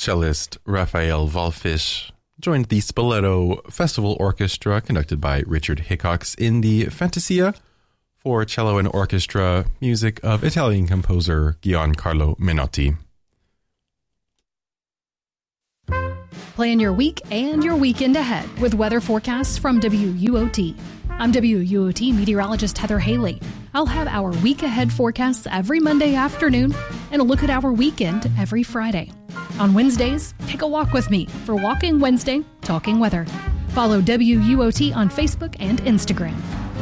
Cellist Raphael Wallfisch joined the Spoleto Festival Orchestra, conducted by Richard Hickox, in the Fantasia for cello and orchestra, music of Italian composer Giancarlo Menotti. Plan your week and your weekend ahead with weather forecasts from WUOT. I'm WUOT meteorologist Heather Haley. I'll have our week ahead forecasts every Monday afternoon and a look at our weekend every Friday. On Wednesdays, take a walk with me for Walking Wednesday, Talking Weather. Follow WUOT on Facebook and Instagram.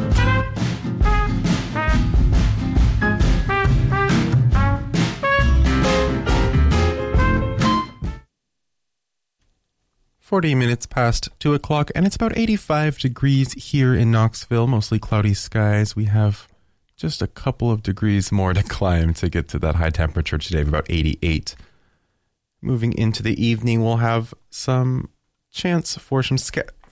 "40 minutes past 2 o'clock, and it's about 85 degrees here in Knoxville. Mostly cloudy skies. We have just a couple of degrees more to climb to get to that high temperature today of about 88. Moving into the evening, we'll have some chance for some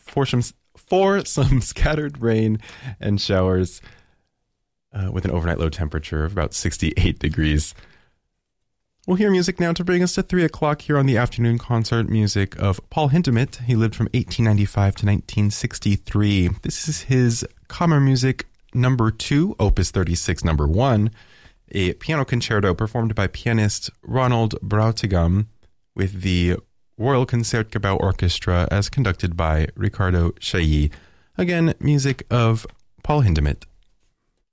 scattered rain and showers with an overnight low temperature of about 68 degrees. We'll hear music now to bring us to 3 o'clock here on the afternoon concert. Music of Paul Hindemith. He lived from 1895 to 1963. This is his Kammermusik number 2, Opus 36 number 1, a piano concerto performed by pianist Ronald Brautigam with the Royal Concertgebouw Orchestra as conducted by Ricardo Chailly. Again, music of Paul Hindemith.